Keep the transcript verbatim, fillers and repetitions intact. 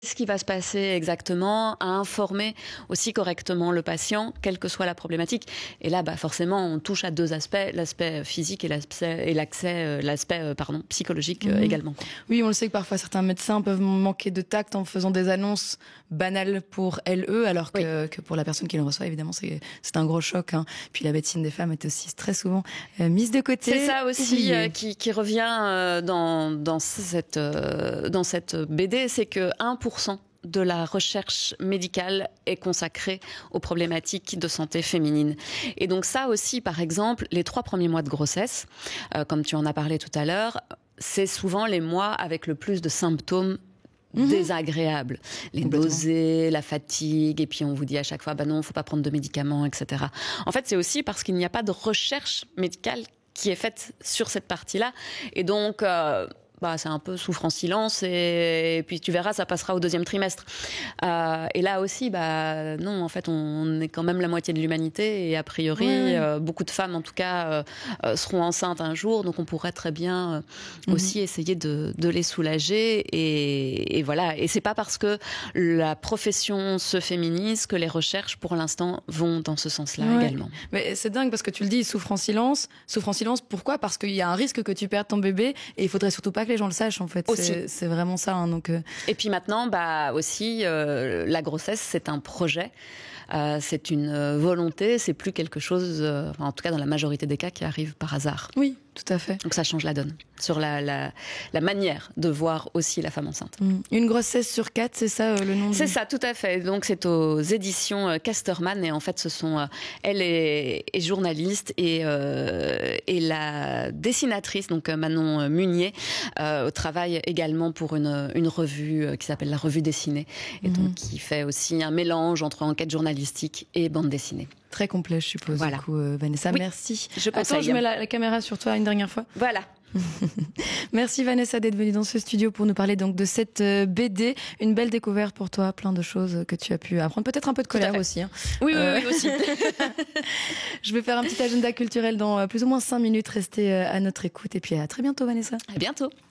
ce qui va se passer exactement, à informer aussi correctement le patient, quelle que soit la problématique. Et là, bah, forcément, on touche à deux aspects, l'aspect physique et l'aspect, et l'accès, l'aspect, pardon, psychologique mmh. également. Oui, on le sait que parfois certains médecins peuvent manquer de tact en faisant des annonces banales pour elles, eux, alors que, oui. que pour la personne qui le reçoit, évidemment, c'est, c'est un gros choc. Hein. Puis la médecine des femmes est aussi très souvent euh, mise de côté. C'est ça aussi euh, qui, qui revient euh, dans, dans, cette, euh, dans cette B D, c'est que un pour cent de la recherche médicale est consacrée aux problématiques de santé féminine. Et donc ça aussi, par exemple, les trois premiers mois de grossesse, euh, comme tu en as parlé tout à l'heure, c'est souvent les mois avec le plus de symptômes Mmh. désagréables, les nausées, la fatigue, et puis on vous dit à chaque fois, bah non, faut pas prendre de médicaments, et cetera. En fait, c'est aussi parce qu'il n'y a pas de recherche médicale qui est faite sur cette partie-là, et donc euh, bah, c'est un peu souffre en silence, et, et puis tu verras, ça passera au deuxième trimestre. Euh, et là aussi, bah non, en fait, on est quand même la moitié de l'humanité, et a priori, oui, oui. Euh, beaucoup de femmes, en tout cas, euh, seront enceintes un jour, donc on pourrait très bien euh, mmh. aussi essayer de, de les soulager, et, et voilà. Et c'est pas parce que la profession se féminise que les recherches, pour l'instant, vont dans ce sens-là ouais. également. Mais c'est dingue parce que tu le dis, souffre en silence. Souffre en silence, pourquoi ? Parce qu'il y a un risque que tu perdes ton bébé, et il faudrait surtout pas que les gens le sachent, en fait. C'est, c'est vraiment ça. Hein, donc, euh... Et puis maintenant, bah aussi, euh, la grossesse, c'est un projet. Euh, c'est une volonté, c'est plus quelque chose, euh, en tout cas dans la majorité des cas, qui arrive par hasard. Oui, tout à fait. Donc ça change la donne sur la, la, la manière de voir aussi la femme enceinte. Mmh. Une grossesse sur quatre, c'est ça euh, le nom C'est du... ça, tout à fait. Donc c'est aux éditions euh, Casterman, et en fait ce sont euh, elle est, est journaliste et, euh, et la dessinatrice, donc euh, Manon Munier, euh, travaille également pour une, une revue euh, qui s'appelle la Revue Dessinée, et mmh. donc qui fait aussi un mélange entre enquête journalistique et bande dessinée. Très complet, je suppose. Voilà. Du coup, euh, Vanessa, oui, merci. Je conseille. Attends, je mets la, la caméra sur toi une dernière fois. Voilà. Merci Vanessa d'être venue dans ce studio pour nous parler donc de cette euh, B D. Une belle découverte pour toi, plein de choses que tu as pu apprendre. Peut-être un peu de colère aussi. Hein. Oui, euh... oui, oui, aussi. Je vais faire un petit agenda culturel dans plus ou moins cinq minutes. Restez à notre écoute et puis à très bientôt Vanessa. À bientôt.